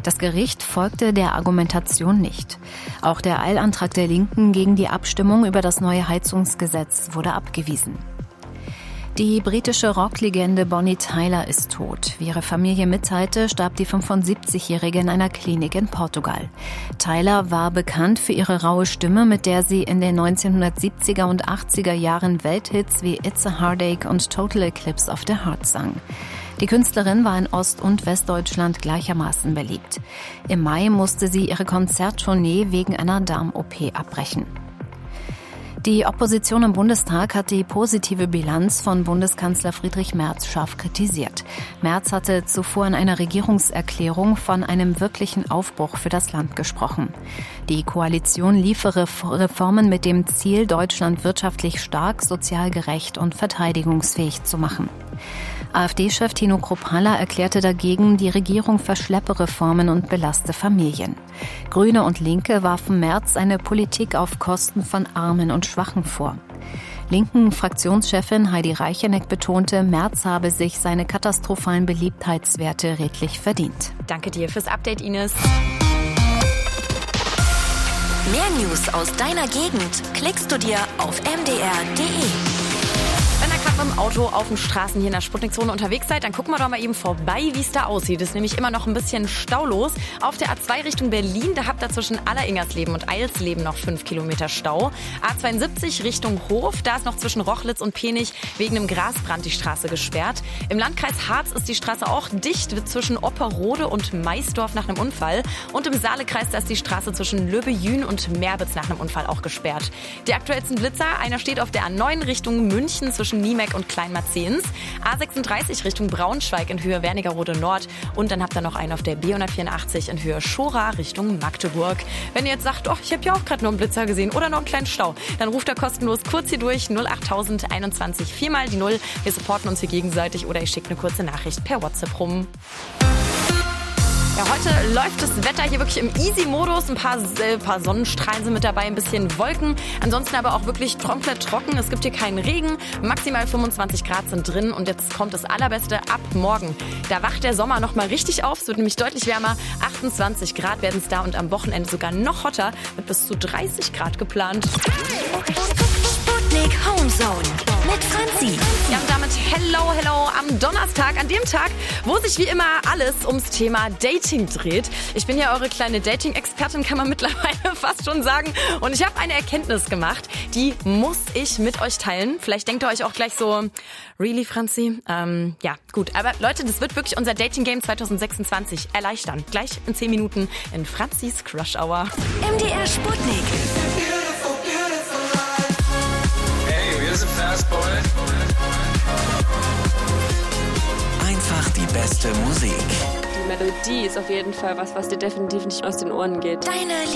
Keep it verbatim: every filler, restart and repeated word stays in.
Das Gericht folgte der Argumentation nicht. Auch der Eilantrag der Linken gegen die Abstimmung über das neue Heizungsgesetz wurde abgewiesen. Die britische Rocklegende Bonnie Tyler ist tot. Wie ihre Familie mitteilte, starb die fünfundsiebzigjährige in einer Klinik in Portugal. Tyler war bekannt für ihre raue Stimme, mit der sie in den neunzehnhundertsiebziger und achtziger Jahren Welthits wie It's a Heartache und Total Eclipse of the Heart sang. Die Künstlerin war in Ost- und Westdeutschland gleichermaßen beliebt. Im Mai musste sie ihre Konzerttournee wegen einer Darm-O P abbrechen. Die Opposition im Bundestag hat die positive Bilanz von Bundeskanzler Friedrich Merz scharf kritisiert. Merz hatte zuvor in einer Regierungserklärung von einem wirklichen Aufbruch für das Land gesprochen. Die Koalition liefere Reformen mit dem Ziel, Deutschland wirtschaftlich stark, sozial gerecht und verteidigungsfähig zu machen. AfD-Chef Tino Kruppalla erklärte dagegen, die Regierung verschleppe Reformen und belaste Familien. Grüne und Linke warfen Merz eine Politik auf Kosten von Armen und Schwachen vor. Linken Fraktionschefin Heidi Reicheneck betonte, Merz habe sich seine katastrophalen Beliebtheitswerte redlich verdient. Danke dir fürs Update, Ines. Mehr News aus deiner Gegend klickst du dir auf m d r punkt d e. Wenn ihr gerade mit dem Auto auf den Straßen hier in der Sputnikzone unterwegs seid, dann gucken wir doch mal eben vorbei, wie es da aussieht. Es ist nämlich immer noch ein bisschen staulos. Auf der A zwei Richtung Berlin, da habt ihr zwischen Alleringersleben und Eilsleben noch fünf Kilometer Stau. A zweiundsiebzig Richtung Hof, da ist noch zwischen Rochlitz und Penich wegen einem Grasbrand die Straße gesperrt. Im Landkreis Harz ist die Straße auch dicht, wird zwischen Opperode und Maisdorf nach einem Unfall. Und im Saalekreis, da ist die Straße zwischen Löbejün und Merbitz nach einem Unfall auch gesperrt. Die aktuellsten Blitzer, einer steht auf der A neun Richtung München zwischen Niemeck und Kleinmarzehns, A sechsunddreißig Richtung Braunschweig in Höhe Wernigerode Nord und dann habt ihr noch einen auf der B hundertvierundachtzig in Höhe Schora Richtung Magdeburg. Wenn ihr jetzt sagt, oh, ich habe ja auch gerade noch einen Blitzer gesehen oder noch einen kleinen Stau, dann ruft er kostenlos kurz hier durch null acht null eins eins viermal die Null. Wir supporten uns hier gegenseitig oder ihr schickt eine kurze Nachricht per WhatsApp rum. Ja, heute läuft das Wetter hier wirklich im Easy-Modus. Ein paar, äh, paar Sonnenstrahlen sind mit dabei, ein bisschen Wolken. Ansonsten aber auch wirklich komplett trocken. Es gibt hier keinen Regen. Maximal fünfundzwanzig Grad sind drin. Und jetzt kommt das Allerbeste ab morgen. Da wacht der Sommer nochmal richtig auf. Es wird nämlich deutlich wärmer. achtundzwanzig Grad werden es da und am Wochenende sogar noch hotter. Mit bis zu dreißig Grad geplant. Sputnik Homezone mit Franzi. Ja, und damit hello, hello am Donnerstag, an dem Tag, wo sich wie immer alles ums Thema Dating dreht. Ich bin ja eure kleine Dating-Expertin, kann man mittlerweile fast schon sagen. Und ich habe eine Erkenntnis gemacht, die muss ich mit euch teilen. Vielleicht denkt ihr euch auch gleich so, really, Franzi? Ähm, ja, gut. Aber Leute, das wird wirklich unser Dating-Game zwanzig sechsundzwanzig erleichtern. Gleich in zehn Minuten in Franzis Crush Hour. M D R Sputnik. Einfach die beste Musik. Die Melodie ist auf jeden Fall was, was dir definitiv nicht aus den Ohren geht. Deine